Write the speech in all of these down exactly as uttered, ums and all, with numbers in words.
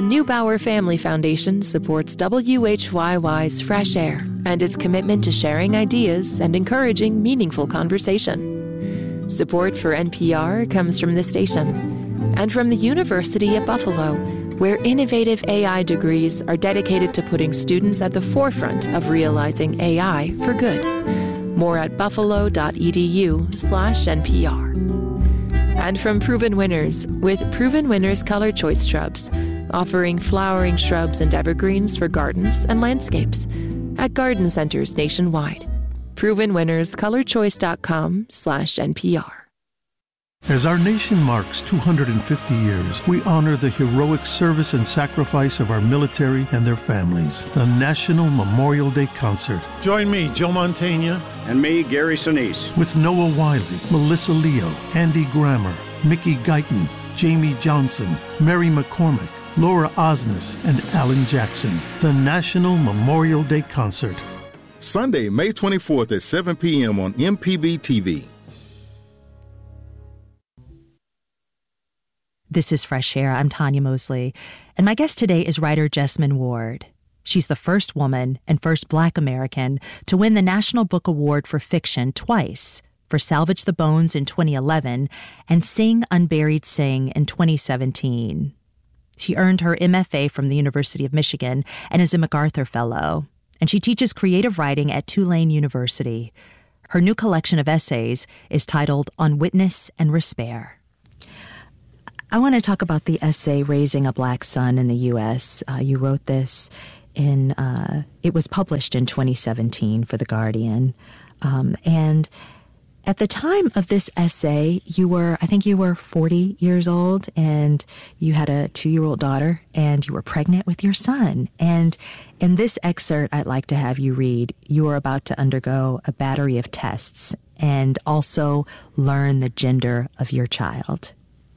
Neubauer Family Foundation supports W H Y Y's Fresh Air and its commitment to sharing ideas and encouraging meaningful conversation. Support for N P R comes from the station and from the University at Buffalo, where innovative A I degrees are dedicated to putting students at the forefront of realizing A I for good. More at buffalo.edu slash NPR. And from Proven Winners, with Proven Winners Color Choice Shrubs, offering flowering shrubs and evergreens for gardens and landscapes at garden centers nationwide. proven winners color choice dot com slash N P R. As our nation marks two hundred fifty years, we honor the heroic service and sacrifice of our military and their families. The National Memorial Day Concert. Join me, Joe Mantegna. And me, Gary Sinise. With Noah Wiley, Melissa Leo, Andy Grammer, Mickey Guyton, Jamie Johnson, Mary McCormick, Laura Osnes, and Alan Jackson. The National Memorial Day Concert. Sunday, May twenty-fourth at seven p.m. on M P B T V. This is Fresh Air. I'm Tanya Mosley, and my guest today is writer Jesmyn Ward. She's the first woman and first Black American to win the National Book Award for Fiction twice, for Salvage the Bones in twenty eleven and Sing Unburied Sing in twenty seventeen. She earned her M F A from the University of Michigan and is a MacArthur Fellow, and she teaches creative writing at Tulane University. Her new collection of essays is titled On Witness and Respair. I want to talk about the essay Raising a Black Son in the U S Uh, you wrote this in, uh, it was published in twenty seventeen for The Guardian. Um, and at the time of this essay, you were, I think you were forty years old, and you had a two-year-old daughter, and you were pregnant with your son. And in this excerpt I'd like to have you read, you are about to undergo a battery of tests and also learn the gender of your child.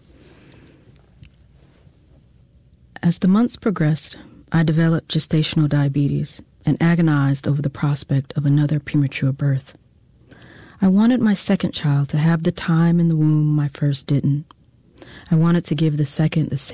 As the months progressed, I developed gestational diabetes and agonized over the prospect of another premature birth. I wanted my second child to have the time in the womb my first didn't. I wanted to give the second the